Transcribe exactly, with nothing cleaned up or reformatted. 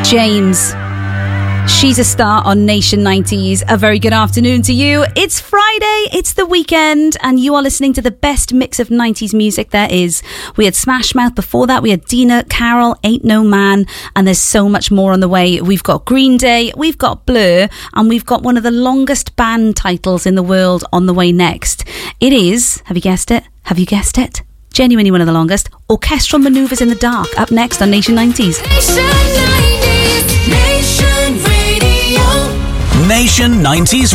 James. She's a Star on Nation nineties. A very good afternoon to you. It's Friday, it's the weekend, and you are listening to the best mix of nineties music there is. We had Smash Mouth before that, we had Dina, Carol, Ain't No Man, and there's so much more on the way. We've got Green Day, we've got Blur, and we've got one of the longest band titles in the world on the way next. It is, have you guessed it? Have you guessed it? Genuinely one of the longest. Orchestral Manoeuvres in the Dark, up next on Nation nineties. Nation nineties, Nation Radio. Nation nineties